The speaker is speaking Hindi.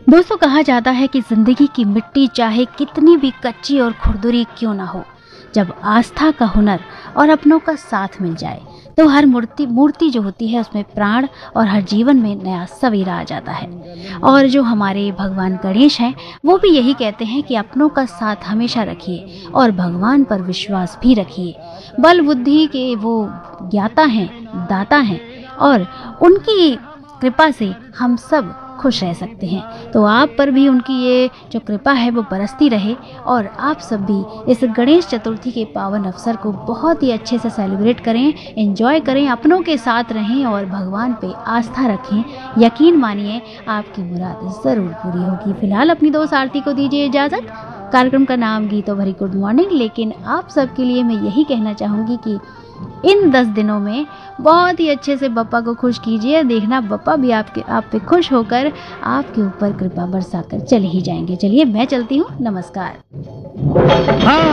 दोस्तों, कहा जाता है कि जिंदगी की मिट्टी चाहे कितनी भी कच्ची और खुरदुरी क्यों ना हो, जब आस्था का हुनर और अपनों का साथ मिल जाए तो हर मूर्ति मूर्ति जो होती है उसमें प्राण और हर जीवन में नया सवेरा आ जाता है। और जो हमारे भगवान गणेश हैं वो भी यही कहते हैं कि अपनों का साथ हमेशा रखिए और भगवान पर विश्वास भी रखिए। बल बुद्धि के वो ज्ञाता हैं, दाता हैं, और उनकी कृपा से हम सब खुश रह सकते हैं। तो आप पर भी उनकी ये जो कृपा है वो बरसती रहे और आप सब भी इस गणेश चतुर्थी के पावन अवसर को बहुत ही अच्छे से सेलिब्रेट करें, एंजॉय करें, अपनों के साथ रहें और भगवान पे आस्था रखें। यकीन मानिए आपकी मुराद ज़रूर पूरी होगी। फिलहाल अपनी दोस्त आरती को दीजिए इजाज़त। कार्यक्रम का नाम गीतों भरी गुड मॉर्निंग, लेकिन आप सबके लिए मैं यही कहना चाहूँगी कि इन 10 दिनों में बहुत ही अच्छे से बप्पा को खुश कीजिए। देखना बप्पा भी आप पे खुश होकर आपके ऊपर कृपा बरसा कर चले ही जाएंगे। चलिए मैं चलती हूँ, नमस्कार। हाँ